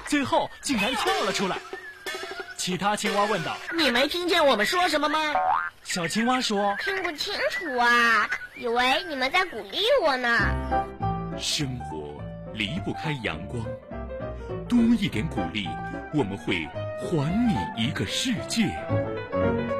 最后竟然跳了出来。其他青蛙问道： 你没听见我们说什么吗？ 小青蛙说： 听不清楚啊，以为你们在鼓励我呢。 生活离不开阳光，多一点鼓励，我们会还你一个世界。